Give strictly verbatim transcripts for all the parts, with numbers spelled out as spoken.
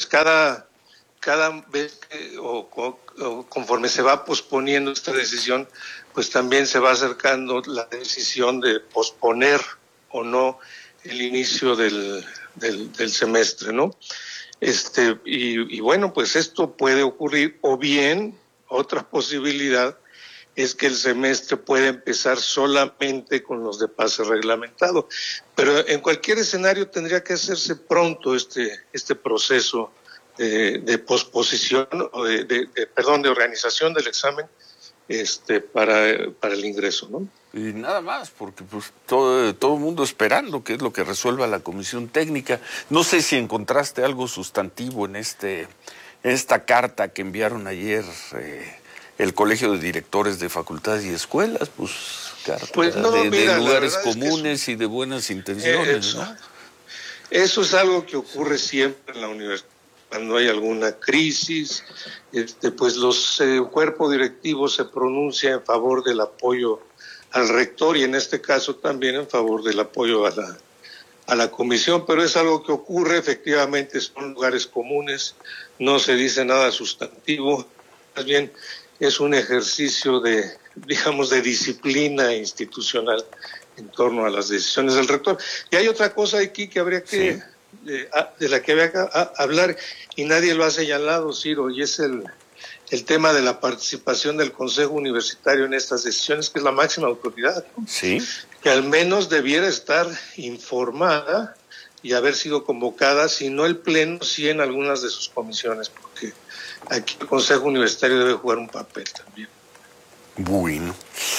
cada, cada vez que, o, o, o conforme se va posponiendo esta decisión, pues también se va acercando la decisión de posponer o no el inicio del, del, del semestre, ¿no? Este, y, y bueno, pues esto puede ocurrir, o bien, otra posibilidad es que el semestre puede empezar solamente con los de pase reglamentado, pero en cualquier escenario tendría que hacerse pronto este, este proceso de, de posposición, o de, de, de, perdón, de organización del examen, este, para, para el ingreso, ¿no? Y nada más, porque pues todo, todo el mundo esperando qué es lo que resuelva la comisión técnica. No sé si encontraste algo sustantivo en este, en esta carta que enviaron ayer eh, el Colegio de Directores de Facultades y Escuelas, pues carta pues no, de, mira, de lugares es comunes es, y de buenas intenciones, eh, eso, ¿no? Eso es algo que ocurre siempre en la universidad. Cuando hay alguna crisis, este, pues los eh, cuerpos directivos se pronuncian en favor del apoyo al rector y en este caso también en favor del apoyo a la, a la comisión, pero es algo que ocurre, efectivamente son lugares comunes, no se dice nada sustantivo, más bien es un ejercicio de, digamos, de disciplina institucional en torno a las decisiones del rector. Y hay otra cosa aquí que habría que, sí. de, de la que habría que hablar y nadie lo ha señalado, Ciro, y es el... el tema de la participación del Consejo Universitario en estas decisiones, que es la máxima autoridad, ¿no? Sí. Que al menos debiera estar informada y haber sido convocada, si no el Pleno, sí en algunas de sus comisiones, porque aquí el Consejo Universitario debe jugar un papel también. Bueno,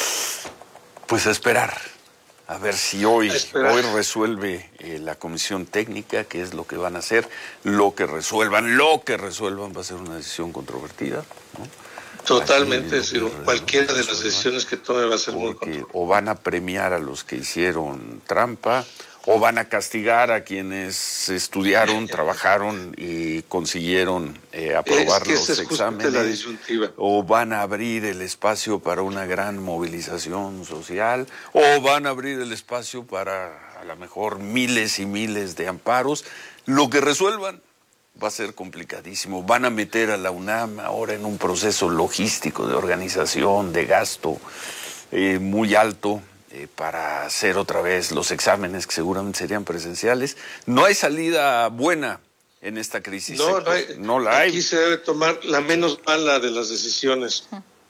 pues a esperar. A ver si hoy, hoy resuelve eh, la comisión técnica, qué es lo que van a hacer, lo que resuelvan, lo que resuelvan va a ser una decisión controvertida, ¿no? Totalmente, sí, cualquiera de las decisiones que tome va a ser muy controvertida. O van a premiar a los que hicieron trampa, o van a castigar a quienes estudiaron, trabajaron y consiguieron eh, aprobar es que los exámenes, la disyuntiva. O van a abrir el espacio para una gran movilización social, o van a abrir el espacio para a lo mejor miles y miles de amparos. Lo que resuelvan va a ser complicadísimo. Van a meter a la UNAM ahora en un proceso logístico de organización, de gasto eh, muy alto. Eh, para hacer otra vez los exámenes que seguramente serían presenciales. No hay salida buena en esta crisis. No, no, hay, no la hay. Aquí se debe tomar la menos mala de las decisiones.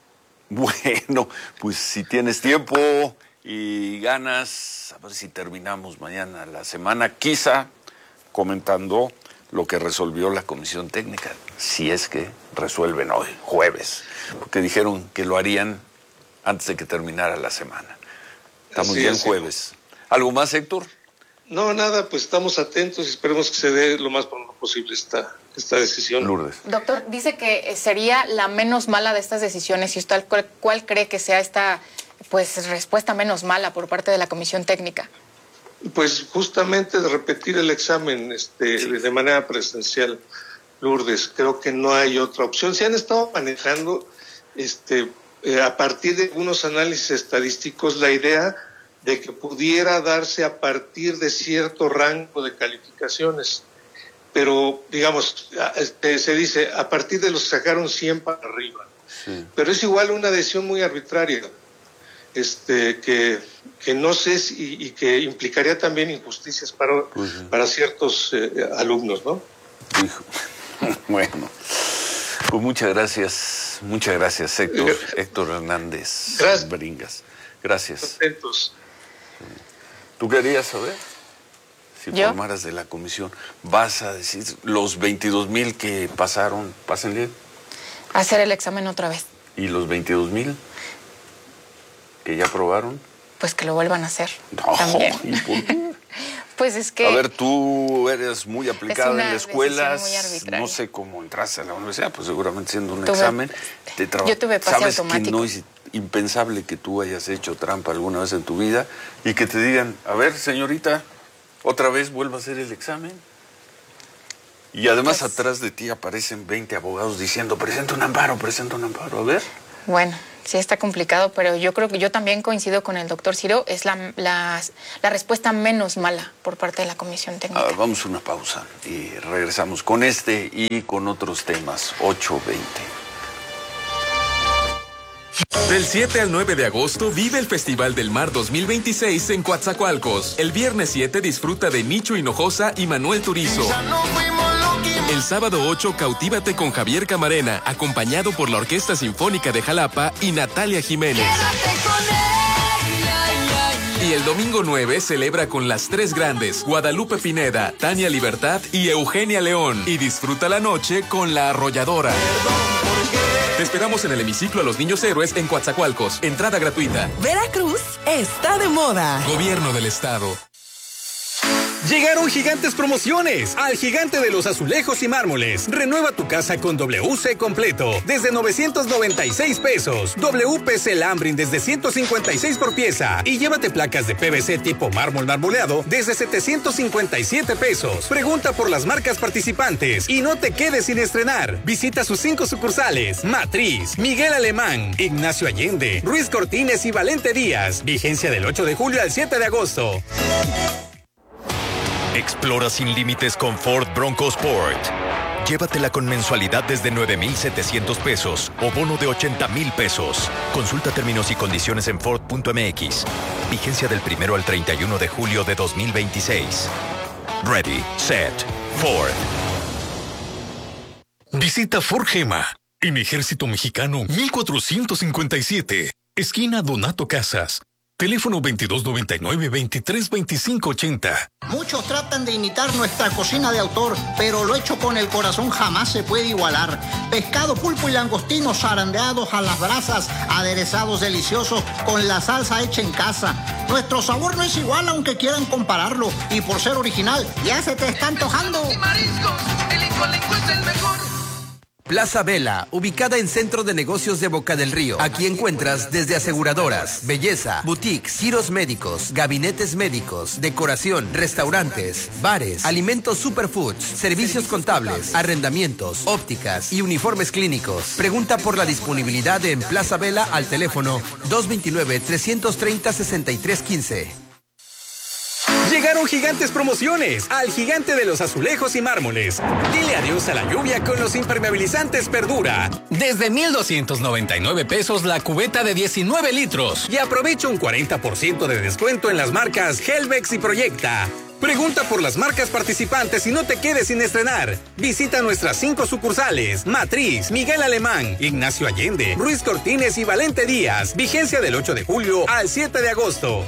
Bueno, pues si tienes tiempo y ganas, a ver si terminamos mañana la semana, quizá comentando lo que resolvió la comisión técnica, si es que resuelven hoy, jueves, porque dijeron que lo harían antes de que terminara la semana. Estamos ya en jueves. ¿Algo más, Héctor? No, nada, pues estamos atentos y esperemos que se dé lo más pronto posible esta, esta decisión. Lourdes. Doctor, dice que sería la menos mala de estas decisiones. ¿Y usted cuál, cuál cree que sea esta pues respuesta menos mala por parte de la comisión técnica? Pues justamente de repetir el examen este, sí. de manera presencial, Lourdes. Creo que no hay otra opción. Se han estado manejando este Eh, a partir de algunos análisis estadísticos la idea de que pudiera darse a partir de cierto rango de calificaciones, pero digamos, este, se dice a partir de los que sacaron cien para arriba, sí. Pero es igual una decisión muy arbitraria, este, que, que no sé si, y que implicaría también injusticias para, pues sí. para ciertos eh, alumnos, ¿no? Hijo. Bueno. Pues muchas gracias, muchas gracias, Héctor, Héctor Hernández gracias. Bringas. Gracias. Atentos. ¿Tú querías saber? Si ¿Yo? formaras de la comisión, ¿vas a decir los veintidós mil que pasaron, pásenle? Hacer el examen otra vez. ¿Y los veintidós mil que ya aprobaron? Pues que lo vuelvan a hacer. No, también. ¿y por qué? Pues es que... A ver, tú eres muy aplicada en la escuela, muy no sé cómo entraste a la universidad, pues seguramente siendo un tuve, examen. Te yo tuve pase Sabes automático. que no es impensable que tú hayas hecho trampa alguna vez en tu vida y que te digan, a ver, señorita, otra vez vuelva a hacer el examen. Y además pues, atrás de ti aparecen veinte abogados diciendo, presenta un amparo, presenta un amparo, a ver. Bueno, sí está complicado, pero yo creo que yo también coincido con el doctor Ciro, es la, la, la respuesta menos mala por parte de la Comisión Técnica. Ah, vamos a una pausa y regresamos con este y con otros temas. ocho veinte. Del siete al nueve de agosto vive el Festival del Mar dos mil veintiséis en Coatzacoalcos. El viernes siete disfruta de Nicho Hinojosa y Manuel Turizo. El sábado ocho cautívate con Javier Camarena, acompañado por la Orquesta Sinfónica de Jalapa y Natalia Jiménez. Y el domingo nueve celebra con las tres grandes, Guadalupe Pineda, Tania Libertad y Eugenia León. Y disfruta la noche con La Arrolladora. Te esperamos en el hemiciclo a los Niños Héroes en Coatzacoalcos. Entrada gratuita. Veracruz está de moda. Gobierno del Estado. Llegaron gigantes promociones al Gigante de los Azulejos y Mármoles. Renueva tu casa con W C completo desde novecientos noventa y seis pesos. W P C Lambrin desde ciento cincuenta y seis por pieza. Y llévate placas de P V C tipo mármol marmoleado desde setecientos cincuenta y siete pesos. Pregunta por las marcas participantes y no te quedes sin estrenar. Visita sus cinco sucursales: Matriz, Miguel Alemán, Ignacio Allende, Ruiz Cortines y Valente Díaz. Vigencia del ocho de julio al siete de agosto. Explora sin límites con Ford Bronco Sport. Llévatela con mensualidad desde nueve mil setecientos pesos o bono de ochenta mil pesos. Consulta términos y condiciones en Ford punto M X. Vigencia del primero al treinta y uno de julio de dos mil veintiséis. Ready, set, Ford. Visita Ford Gema en Ejército Mexicano mil cuatrocientos cincuenta y siete, esquina Donato Casas. Teléfono veintidós noventa y nueve, veintitrés veinticinco ochenta. Muchos tratan de imitar nuestra cocina de autor, pero lo hecho con el corazón jamás se puede igualar. Pescado, pulpo y langostinos zarandeados a las brasas, aderezados deliciosos con la salsa hecha en casa. Nuestro sabor no es igual aunque quieran compararlo, y por ser original ya se te está antojando. Y mariscos, el Incolenco es el mejor. Plaza Vela, ubicada en Centro de Negocios de Boca del Río. Aquí encuentras desde aseguradoras, belleza, boutiques, giros médicos, gabinetes médicos, decoración, restaurantes, bares, alimentos superfoods, servicios contables, arrendamientos, ópticas y uniformes clínicos. Pregunta por la disponibilidad en Plaza Vela al teléfono dos veintinueve, trescientos treinta, sesenta y tres quince. Llegaron gigantes promociones al Gigante de los Azulejos y Mármoles. Dile adiós a la lluvia con los impermeabilizantes Perdura. Desde mil doscientos noventa y nueve pesos la cubeta de diecinueve litros. Y aprovecha un cuarenta por ciento de descuento en las marcas Helvex y Proyecta. Pregunta por las marcas participantes y no te quedes sin estrenar. Visita nuestras cinco sucursales: Matriz, Miguel Alemán, Ignacio Allende, Ruiz Cortines y Valente Díaz. Vigencia del ocho de julio al siete de agosto.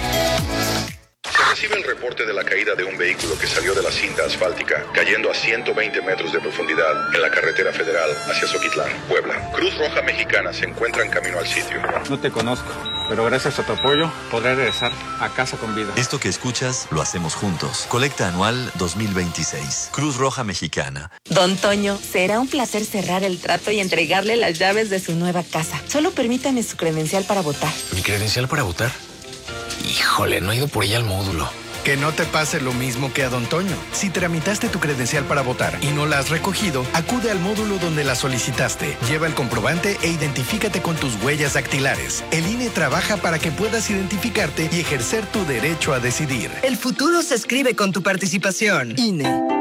Se recibe el reporte de la caída de un vehículo que salió de la cinta asfáltica, cayendo a ciento veinte metros de profundidad en la carretera federal hacia Zoquitlán, Puebla. Cruz Roja Mexicana se encuentra en camino al sitio. No te conozco, pero gracias a tu apoyo podré regresar a casa con vida. Esto que escuchas lo hacemos juntos. Colecta anual dos mil veintiséis. Cruz Roja Mexicana. Don Toño, será un placer cerrar el trato y entregarle las llaves de su nueva casa. Solo permítame su credencial para votar. ¿Mi credencial para votar? Híjole, no he ido por ella al módulo. Que no te pase lo mismo que a Don Toño. Si tramitaste tu credencial para votar y no la has recogido, acude al módulo donde la solicitaste. Lleva el comprobante e identifícate con tus huellas dactilares. El I N E trabaja para que puedas identificarte y ejercer tu derecho a decidir. El futuro se escribe con tu participación. I N E.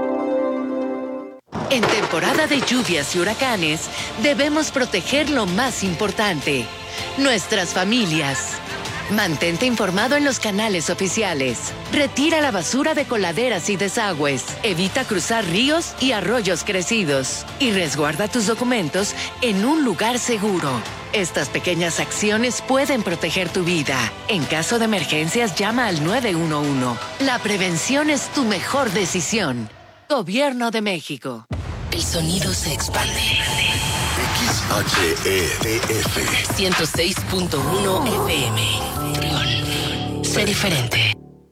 En temporada de lluvias y huracanes, debemos proteger lo más importante: nuestras familias. Mantente informado en los canales oficiales. Retira la basura de coladeras y desagües. Evita cruzar ríos y arroyos crecidos. Y resguarda tus documentos en un lugar seguro. Estas pequeñas acciones pueden proteger tu vida. En caso de emergencias, llama al nueve uno uno. La prevención es tu mejor decisión. Gobierno de México. El sonido se expande. X H E T F ciento seis punto uno F M. León. Sé diferente.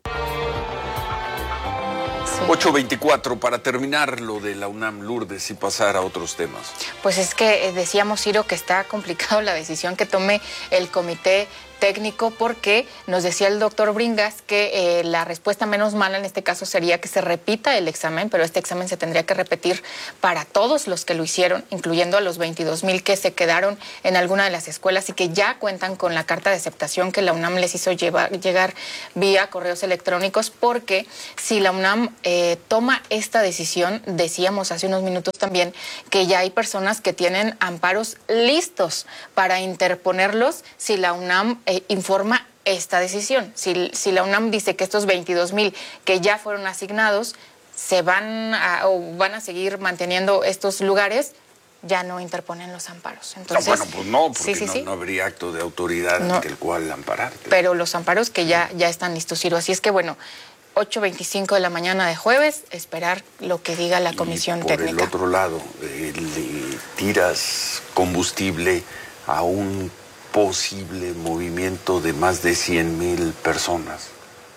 ocho veinticuatro, para terminar lo de la UNAM, Lourdes, y pasar a otros temas. Pues es que eh, decíamos, Ciro, que está complicado la decisión que tome el Comité técnico, porque nos decía el doctor Bringas que eh, la respuesta menos mala en este caso sería que se repita el examen, pero este examen se tendría que repetir para todos los que lo hicieron, incluyendo a los veintidós mil que se quedaron en alguna de las escuelas y que ya cuentan con la carta de aceptación que la UNAM les hizo llevar, llegar vía correos electrónicos, porque si la UNAM eh, toma esta decisión, decíamos hace unos minutos también que ya hay personas que tienen amparos listos para interponerlos si la UNAM eh, informa esta decisión. Si, si la UNAM dice que estos veintidós mil que ya fueron asignados se van a, o van a seguir manteniendo estos lugares, ya no interponen los amparos. Entonces, no, bueno, pues no, porque sí, sí, no, sí. no habría acto de autoridad No. ante el cual ampararte. Pero los amparos que ya, ya están listos, Ciro. Así es que, bueno, ocho veinticinco de la mañana de jueves, esperar lo que diga la comisión y por técnica. el otro lado, eh, le tiras combustible a un posible movimiento de más de cien mil personas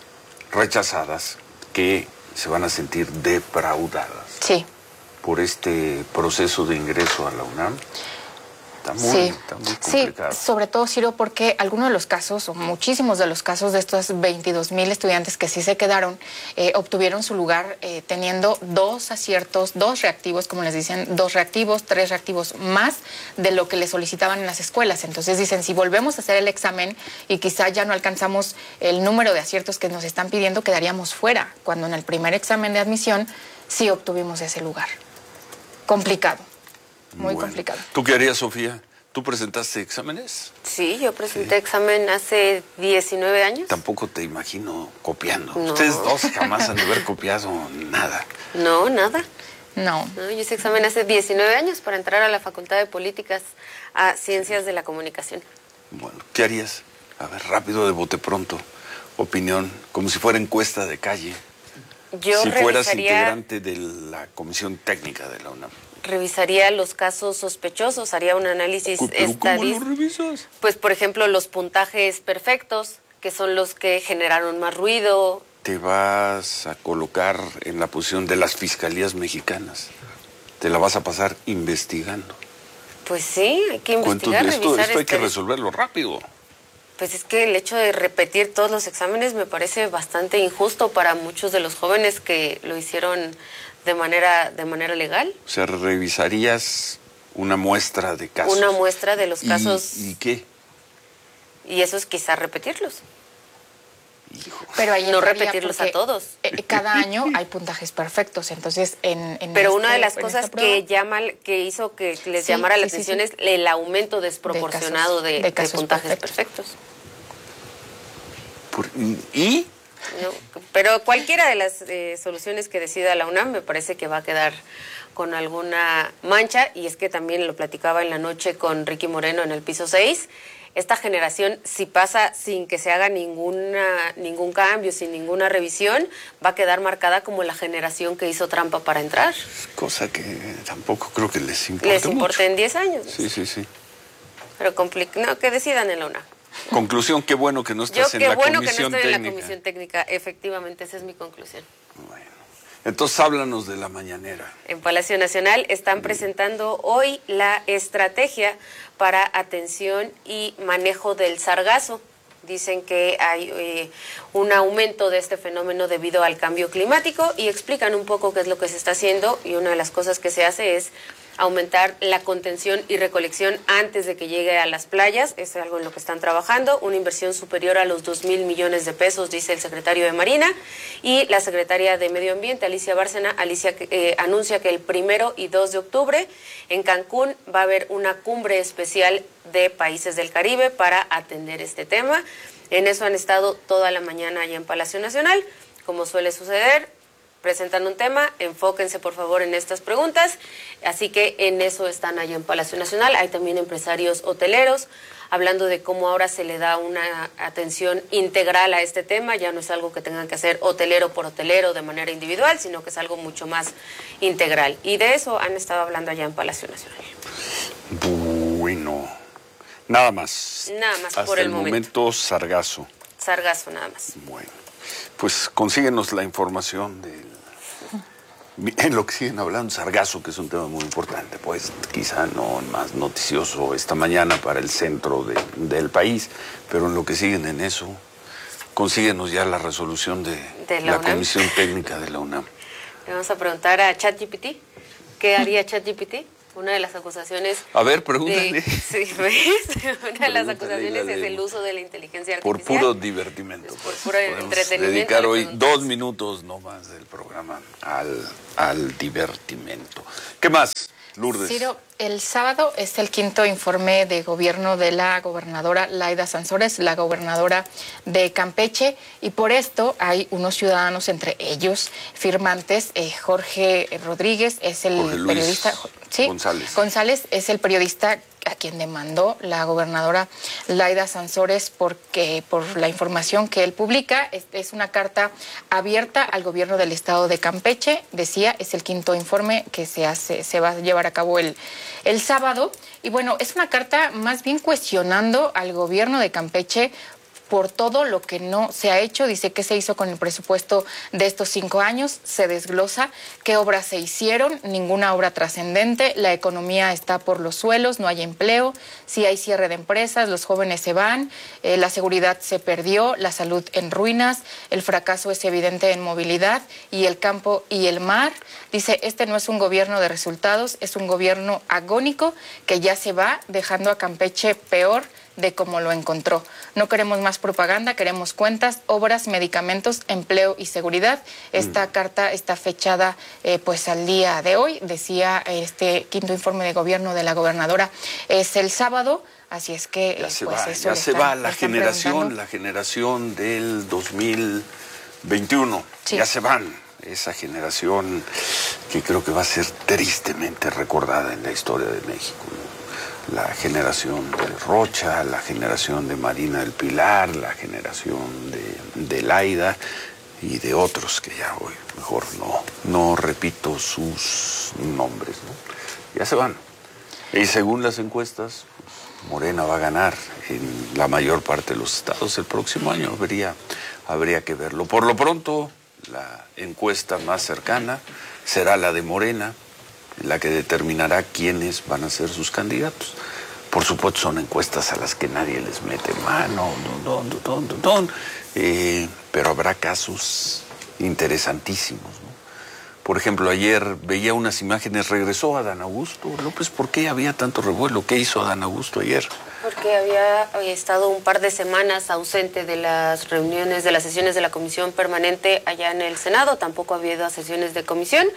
rechazadas que se van a sentir defraudadas. Sí. Por este proceso de ingreso a la UNAM. Está muy, sí. está muy complicado. Sí, sobre todo, Ciro, porque algunos de los casos, o muchísimos de los casos de estos veintidós mil estudiantes que sí se quedaron, eh, obtuvieron su lugar eh, teniendo dos aciertos, dos reactivos, como les dicen, dos reactivos, tres reactivos más de lo que les solicitaban en las escuelas. Entonces dicen, si volvemos a hacer el examen y quizá ya no alcanzamos el número de aciertos que nos están pidiendo, quedaríamos fuera, cuando en el primer examen de admisión sí obtuvimos ese lugar. Complicado. Muy bueno. complicado. ¿Tú qué harías, Sofía? ¿Tú presentaste exámenes? Sí, yo presenté sí. examen hace diecinueve años. Tampoco te imagino copiando. No. Ustedes dos jamás han de haber copiado nada. No, nada. No. no. Yo hice examen hace diecinueve años para entrar a la Facultad de Políticas a Ciencias de la Comunicación. Bueno, ¿qué harías? A ver, rápido, de bote pronto. Opinión, como si fuera encuesta de calle. Yo si fueras revisaría... integrante de la Comisión Técnica de la UNAM. Revisaría los casos sospechosos, haría un análisis estadístico. ¿Cómo lo revisas? Pues, por ejemplo, los puntajes perfectos, que son los que generaron más ruido. Te vas a colocar en la posición de las fiscalías mexicanas. Te la vas a pasar investigando. Pues sí, hay que investigar, Entonces, esto, revisar. esto hay este... que resolverlo rápido. Pues es que el hecho de repetir todos los exámenes me parece bastante injusto para muchos de los jóvenes que lo hicieron de manera, de manera legal. O sea, revisarías una muestra de casos. Una muestra de los casos. ¿Y, y qué? Y eso es quizás repetirlos. Hijo. Pero ahí no repetirlos a todos. Eh, cada año hay puntajes perfectos, entonces en, en Pero este, una de las cosas que llama, que hizo que les sí, llamara la sí, atención sí, sí. es el aumento desproporcionado de, casos, de, de, de puntajes perfectos. perfectos. Por, ¿Y? No, pero cualquiera de las eh, soluciones que decida la UNAM me parece que va a quedar con alguna mancha, y es que también lo platicaba en la noche con Ricky Moreno en el piso seis. Esta generación, si pasa sin que se haga ninguna, ningún cambio, sin ninguna revisión, va a quedar marcada como la generación que hizo trampa para entrar. Cosa que tampoco creo que les importe Les importa en diez años. Sí, sí, sí. Pero no, que decidan en la UNAM. Conclusión, qué bueno que no estás Yo, en la bueno comisión técnica. Qué bueno que no estoy en la comisión técnica, efectivamente, esa es mi conclusión. Bueno, entonces háblanos de la mañanera. En Palacio Nacional están presentando hoy la estrategia para atención y manejo del sargazo. Dicen que hay eh, un aumento de este fenómeno debido al cambio climático y explican un poco qué es lo que se está haciendo, y una de las cosas que se hace es aumentar la contención y recolección antes de que llegue a las playas. Es algo en lo que están trabajando, una inversión superior a los dos mil millones de pesos, dice el secretario de Marina, y la secretaria de Medio Ambiente, Alicia Bárcena, Alicia, eh, anuncia que el primero y dos de octubre en Cancún va a haber una cumbre especial de países del Caribe para atender este tema. En eso han estado toda la mañana allá en Palacio Nacional, como suele suceder. Presentan un tema, enfóquense por favor en estas preguntas, así que en eso están allá en Palacio Nacional. Hay también empresarios hoteleros hablando de cómo ahora se le da una atención integral a este tema, ya no es algo que tengan que hacer hotelero por hotelero de manera individual, sino que es algo mucho más integral, y de eso han estado hablando allá en Palacio Nacional. Bueno, nada más. Nada más Hasta por el, el momento. momento, sargazo. Sargazo nada más. Bueno, pues consíguenos la información del En lo que siguen hablando, sargazo, que es un tema muy importante, pues quizá no más noticioso esta mañana para el centro de, del país, pero en lo que siguen en eso, consíguenos ya la resolución de, de la, la UNAM. Comisión Técnica de la UNAM. Le vamos a preguntar a ChatGPT, ¿qué haría ChatGPT? Una de las acusaciones... A ver, pregúntale. De, sí, ¿ves? Una de las acusaciones de, es el uso de la inteligencia por artificial. Por puro divertimento. Por pues. puro Podemos entretenimiento. dedicar hoy dos minutos no más del programa al, al divertimento. ¿Qué más, Lourdes? Ciro, el sábado es el quinto informe de gobierno de la gobernadora Laida Sansores, la gobernadora de Campeche, y por esto hay unos ciudadanos, entre ellos firmantes. eh, Jorge Rodríguez es el Jorge Luis periodista. ¿Sí? González. González es el periodista a quien demandó la gobernadora Laida Sansores porque por la información que él publica. Es, es una carta abierta al gobierno del estado de Campeche. Decía, es el quinto informe que se hace, se va a llevar a cabo el, el sábado. Y bueno, es una carta más bien cuestionando al gobierno de Campeche por todo lo que no se ha hecho. Dice qué se hizo con el presupuesto de estos cinco años, se desglosa qué obras se hicieron, ninguna obra trascendente, la economía está por los suelos, no hay empleo, sí hay cierre de empresas, los jóvenes se van, eh, la seguridad se perdió, la salud en ruinas, el fracaso es evidente en movilidad y el campo y el mar. Dice, este no es un gobierno de resultados, es un gobierno agónico que ya se va dejando a Campeche peor de cómo lo encontró. No queremos más propaganda, queremos cuentas, obras, medicamentos, empleo y seguridad. Esta mm. carta está fechada eh, pues al día de hoy, decía este quinto informe de gobierno de la gobernadora, es el sábado, así es que ya se pues va, eso ya se están, va la generación, la generación del dos mil veintiuno, sí. Ya se van, esa generación que creo que va a ser tristemente recordada en la historia de México, ¿no? La generación de Rocha, la generación de Marina del Pilar, la generación de, de Laida y de otros que ya hoy mejor no, no repito sus nombres, ¿no? Ya se van. Y según las encuestas, Morena va a ganar en la mayor parte de los estados el próximo año. Habría, habría que verlo. Por lo pronto, la encuesta más cercana será la de Morena, la que determinará quiénes van a ser sus candidatos. Por supuesto, son encuestas a las que nadie les mete mano, don, don, don, don, don, eh, pero habrá casos interesantísimos, ¿no? Por ejemplo, ayer veía unas imágenes, regresó Adán Augusto López. ¿Por qué había tanto revuelo? ¿Qué hizo Adán Augusto ayer? Porque había, había estado un par de semanas ausente de las reuniones, de las sesiones de la comisión permanente allá en el Senado. Tampoco había ido a sesiones de comisión.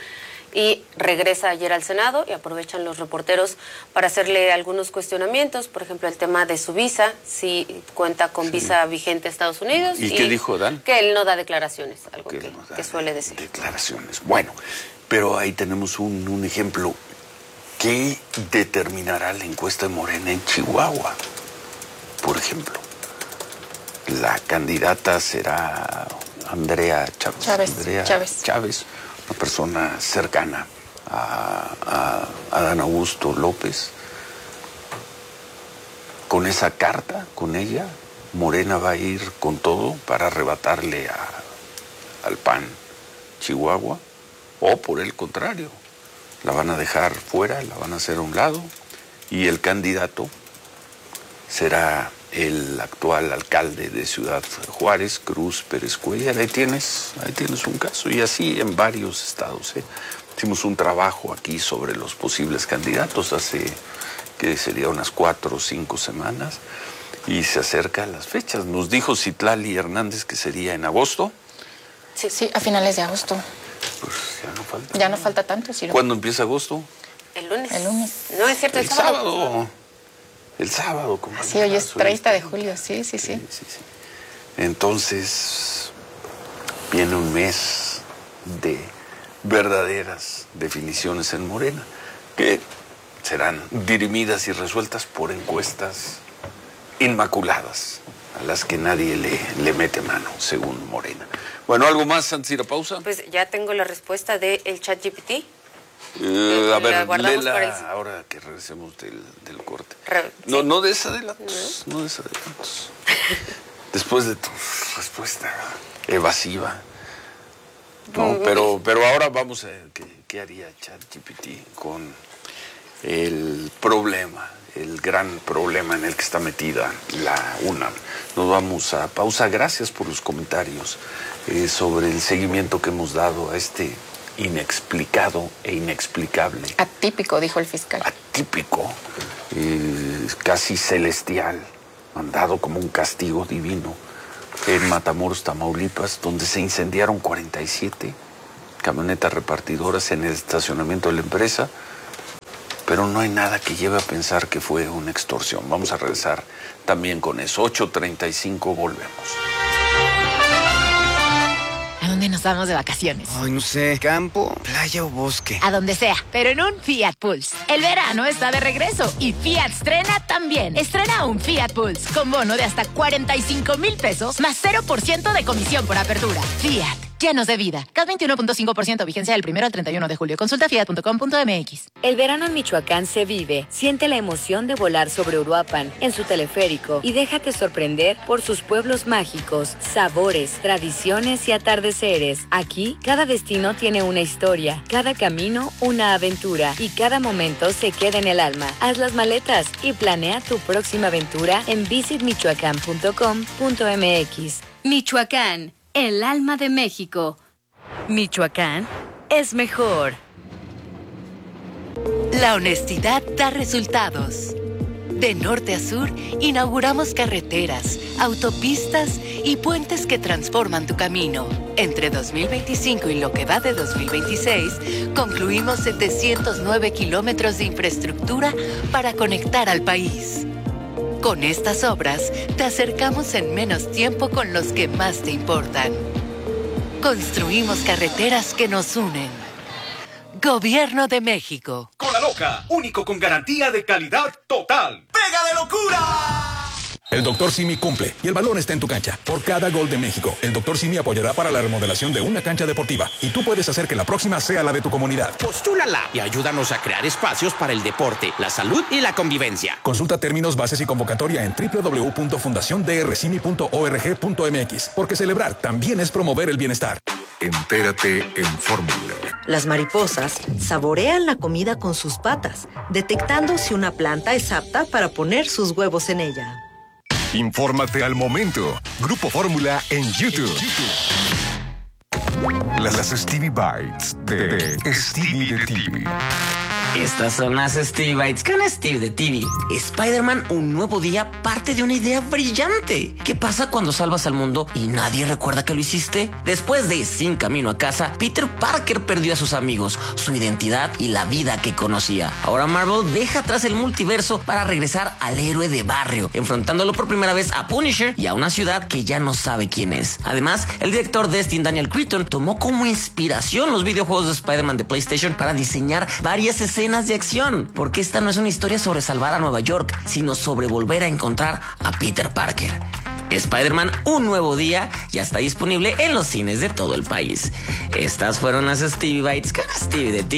Y regresa ayer al Senado y aprovechan los reporteros para hacerle algunos cuestionamientos, por ejemplo, el tema de su visa, si cuenta con sí. visa vigente a Estados Unidos. ¿Y, y qué dijo Dan? Que él no da declaraciones, algo que, no da que suele decir. Declaraciones. Bueno, pero ahí tenemos un, un ejemplo. ¿Qué determinará la encuesta de Morena en Chihuahua? Por ejemplo, la candidata será Andrea Chávez. Chávez. Andrea Chávez. Chávez. Una persona cercana a, a, a Adán Augusto López. Con esa carta, con ella, Morena va a ir con todo para arrebatarle a, al P A N Chihuahua, o por el contrario, la van a dejar fuera, la van a hacer a un lado, y el candidato será el actual alcalde de Ciudad Juárez, Cruz Pérez Cuellar. Ahí tienes, ahí tienes un caso, y así en varios estados, ¿eh? Hicimos un trabajo aquí sobre los posibles candidatos hace, que sería unas cuatro o cinco semanas, y se acercan las fechas. Nos dijo Citlali Hernández que sería en agosto. Sí, sí, a finales de agosto. Pues ya no falta. Ya no falta tanto, Ciro. ¿Cuándo empieza agosto? El lunes. El lunes. No, es cierto, el, el sábado. sábado. El sábado, como sí, hoy es treinta de julio, sí, sí, sí. sí, sí, sí. Entonces, viene un mes de verdaderas definiciones en Morena, que serán dirimidas y resueltas por encuestas inmaculadas, a las que nadie le, le mete mano, según Morena. Bueno, ¿algo más antes de ir a pausa? Pues ya tengo la respuesta del ChatGPT. Uh, a ver, léela el... ahora que regresemos del, del corte. Re... No, sí. no desadelantos, no, no desadelantos. Después de tu respuesta evasiva, No, pero, pero ahora vamos a ver qué, qué haría ChatGPT con el problema, el gran problema en el que está metida la UNAM. Nos vamos a pausa. Gracias por los comentarios eh, sobre el seguimiento que hemos dado a este inexplicado e inexplicable. Atípico, dijo el fiscal. Atípico, eh, casi celestial, mandado como un castigo divino en Matamoros, Tamaulipas, donde se incendiaron cuarenta y siete camionetas repartidoras en el estacionamiento de la empresa, pero no hay nada que lleve a pensar que fue una extorsión. Vamos a regresar también con eso. ocho treinta y cinco, volvemos. ¿A dónde nos vamos de vacaciones? Ay, no sé, campo, playa o bosque. A donde sea, pero en un Fiat Pulse. El verano está de regreso y Fiat estrena también. Estrena un Fiat Pulse con bono de hasta cuarenta y cinco mil pesos más cero por ciento de comisión por apertura. Fiat, llenos de vida. C A T veintiuno punto cinco por ciento, vigencia del primero al treinta y uno de julio. Consulta fiat punto com punto m x. El verano en Michoacán se vive. Siente la emoción de volar sobre Uruapan en su teleférico y déjate sorprender por sus pueblos mágicos, sabores, tradiciones y atardeceres. Aquí, cada destino tiene una historia, cada camino una aventura y cada momento se queda en el alma. Haz las maletas y planea tu próxima aventura en visit michoacán punto com punto m x. Michoacán, el alma de México. Michoacán es mejor. La honestidad da resultados. De norte a sur, inauguramos carreteras, autopistas y puentes que transforman tu camino. Entre dos mil veinticinco y lo que va de dos mil veintiséis, concluimos setecientos nueve kilómetros de infraestructura para conectar al país. Con estas obras, te acercamos en menos tiempo con los que más te importan. Construimos carreteras que nos unen. Gobierno de México. Cola Loca, único con garantía de calidad total. ¡Pega de locura! El doctor Simi cumple y el balón está en tu cancha. Por cada gol de México, el doctor Simi apoyará para la remodelación de una cancha deportiva y tú puedes hacer que la próxima sea la de tu comunidad. Postúlala y ayúdanos a crear espacios para el deporte, la salud y la convivencia. Consulta términos, bases y convocatoria en doble u doble u doble u punto fundación d r simi punto org punto m x, porque celebrar también es promover el bienestar. Entérate en Fórmula. Las mariposas saborean la comida con sus patas, detectando si una planta es apta para poner sus huevos en ella. Infórmate al momento. Grupo Fórmula en YouTube. Las, las Stevie Bites de, de Stevie de T V. Estas son las Stevie Bites con Steve de T V. Spider-Man, un nuevo día, parte de una idea brillante. ¿Qué pasa cuando salvas al mundo y nadie recuerda que lo hiciste? Después de Sin Camino a Casa, Peter Parker perdió a sus amigos, su identidad y la vida que conocía. Ahora Marvel deja atrás el multiverso para regresar al héroe de barrio, enfrentándolo por primera vez a Punisher y a una ciudad que ya no sabe quién es. Además, el director Destin Daniel Cretton tomó como inspiración los videojuegos de Spider-Man de PlayStation para diseñar varias escenas escenas de acción, porque esta no es una historia sobre salvar a Nueva York, sino sobre volver a encontrar a Peter Parker. Spider-Man, un nuevo día, ya está disponible en los cines de todo el país. Estas fueron las Stevie Bites con Stevie de T V.